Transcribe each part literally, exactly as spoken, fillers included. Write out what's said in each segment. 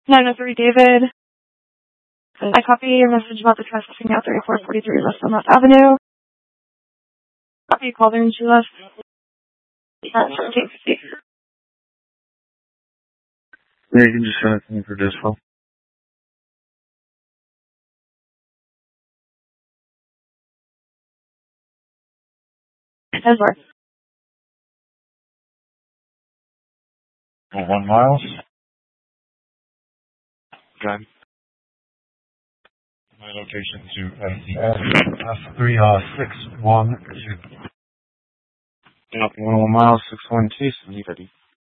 nine oh three David. I copy your message about the trespassing at thirty-four forty-three West Elmont Avenue. Copy you called her and she left at seventeen fifty. Yeah, you can just send it to me for dispo. As well. Oh, one miles? Okay. My location to S three uh six one two. One one miles, six one two, seventy fifty.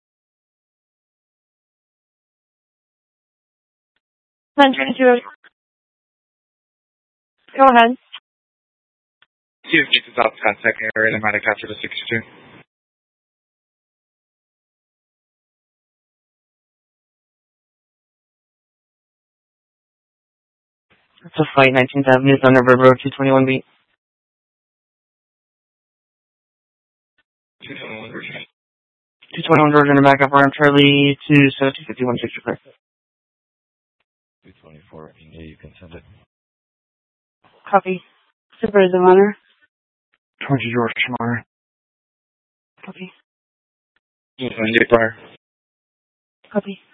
Then turn to go ahead. See if Jesus out contact area, they might have captured a sixty-two. It's a flight, nineteenth Avenue, Thunderbird Road, two twenty-one B. two twenty-one Georgia, and back up around Charlie to seventeen fifty-one, sixty clear. two twenty-four, yeah, you can send it. Copy. Supervisor Runner. twenty George Schmarr. Copy. Just send it prior. Copy.